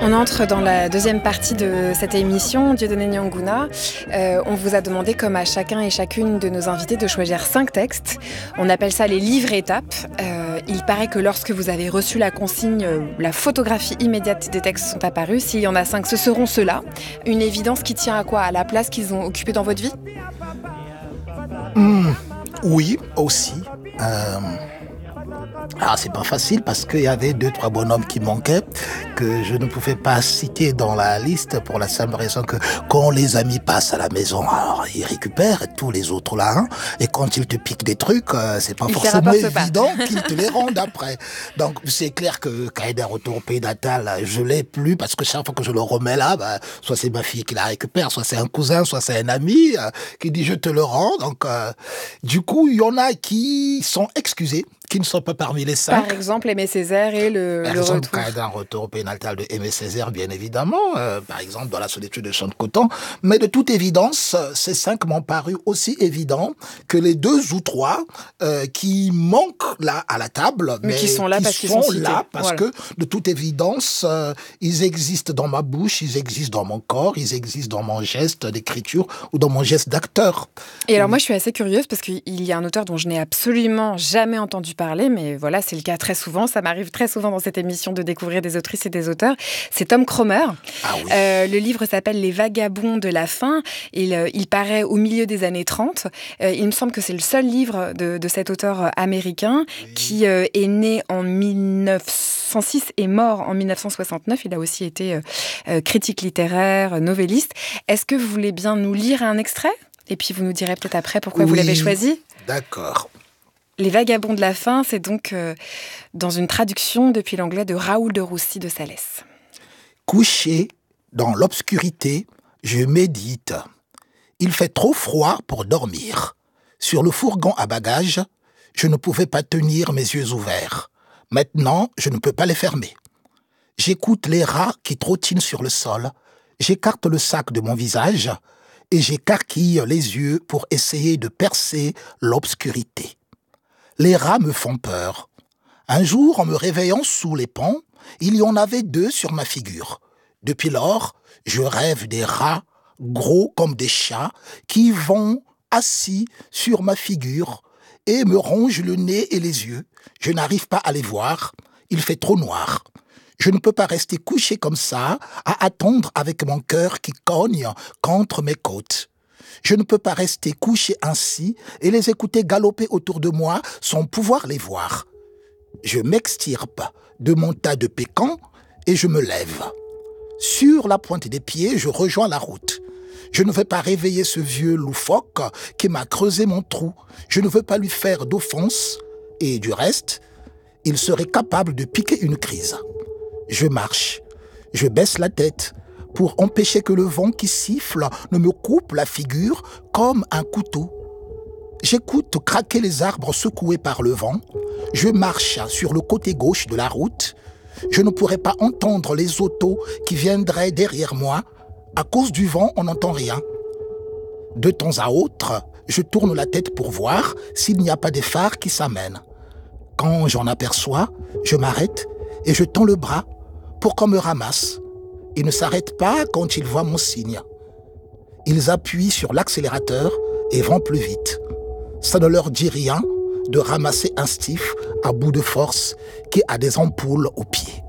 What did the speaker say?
On entre dans la deuxième partie de cette émission, Dieudonné Nianguna. On vous a demandé, comme à chacun et chacune de nos invités, de choisir 5 textes. On appelle ça les livres-étapes. Il paraît que lorsque vous avez reçu la consigne, la photographie immédiate des textes sont apparus. S'il y en a 5, ce seront ceux-là. Une évidence qui tient à quoi? À la place qu'ils ont occupée dans votre vie? Oui, aussi. Alors, c'est pas facile parce qu'il y avait 2-3 bonhommes qui manquaient que je ne pouvais pas citer dans la liste pour la simple raison que quand les amis passent à la maison, alors ils récupèrent tous les autres là, hein, et quand ils te piquent des trucs, c'est pas forcément évident qu'ils te les rendent après. Donc, c'est clair que Cahier d'un retour au pays natal, je l'ai plus parce que chaque fois que je le remets là, soit c'est ma fille qui la récupère, soit c'est un cousin, soit c'est un ami qui dit je te le rends. Donc, du coup, il y en a qui sont excusés, qui ne sont pas parmi les 5. Par exemple, Aimé Césaire et le retour. Cahier d'un retour au pays natal de Aimé Césaire, bien évidemment. Par exemple, dans La solitude de Champ de Coton. Mais de toute évidence, ces 5 m'ont paru aussi évidents que les 2 ou 3 qui manquent là à la table. Mais qui sont là parce qu'ils sont cités. Parce que, de toute évidence, ils existent dans ma bouche, ils existent dans mon corps, ils existent dans mon geste d'écriture ou dans mon geste d'acteur. Et alors moi, je suis assez curieuse parce qu'il y a un auteur dont je n'ai absolument jamais entendu parler, mais voilà, c'est le cas très souvent. Ça m'arrive très souvent dans cette émission de découvrir des autrices et des auteurs. C'est Tom Cromer. Ah oui. Le livre s'appelle Les Vagabonds de la faim. Il paraît au milieu des années 30. Il me semble que c'est le seul livre de cet auteur américain qui est né en 1906 et mort en 1969. Il a aussi été critique littéraire, novelliste. Est-ce que vous voulez bien nous lire un extrait ? Et puis vous nous direz peut-être après pourquoi vous l'avez choisi. D'accord. Les Vagabonds de la faim, c'est donc dans une traduction depuis l'anglais de Raoul de Roussy de Salès. Couché dans l'obscurité, je médite. Il fait trop froid pour dormir. Sur le fourgon à bagages, je ne pouvais pas tenir mes yeux ouverts. Maintenant, je ne peux pas les fermer. J'écoute les rats qui trottinent sur le sol. J'écarte le sac de mon visage et j'écarquille les yeux pour essayer de percer l'obscurité. Les rats me font peur. Un jour, en me réveillant sous les ponts, il y en avait 2 sur ma figure. Depuis lors, je rêve des rats, gros comme des chats, qui vont assis sur ma figure et me rongent le nez et les yeux. Je n'arrive pas à les voir, il fait trop noir. Je ne peux pas rester couché comme ça, à attendre avec mon cœur qui cogne contre mes côtes. Je ne peux pas rester couché ainsi et les écouter galoper autour de moi sans pouvoir les voir. Je m'extirpe de mon tas de pécans et je me lève. Sur la pointe des pieds, je rejoins la route. Je ne veux pas réveiller ce vieux loufoque qui m'a creusé mon trou. Je ne veux pas lui faire d'offense et du reste, il serait capable de piquer une crise. Je marche, je baisse la tête pour empêcher que le vent qui siffle ne me coupe la figure comme un couteau. J'écoute craquer les arbres secoués par le vent. Je marche sur le côté gauche de la route. Je ne pourrais pas entendre les autos qui viendraient derrière moi. À cause du vent, on n'entend rien. De temps à autre, je tourne la tête pour voir s'il n'y a pas des phares qui s'amènent. Quand j'en aperçois, je m'arrête et je tends le bras pour qu'on me ramasse. Ils ne s'arrêtent pas quand ils voient mon signe. Ils appuient sur l'accélérateur et vont plus vite. Ça ne leur dit rien de ramasser un stif à bout de force qui a des ampoules aux pieds.